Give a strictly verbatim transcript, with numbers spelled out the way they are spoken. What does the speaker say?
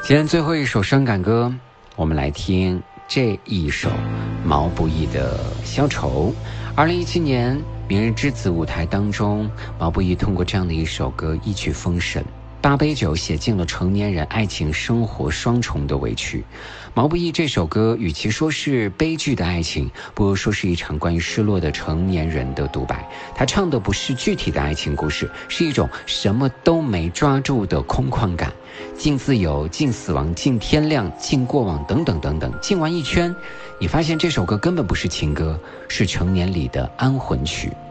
今天最后一首伤感歌，我们来听这一首毛不易的《消愁》。二零一七年明日之子舞台当中，毛不易通过这样的一首歌一曲封神，八杯酒写尽了成年人爱情生活双重的委屈。毛不易这首歌与其说是悲剧的爱情，不如说是一场关于失落的成年人的独白。他唱的不是具体的爱情故事，是一种什么都没抓住的空旷感，尽自由，尽死亡，尽天亮，尽过往，等等等等，尽完一圈，你发现这首歌根本不是情歌，是成年里的安魂曲。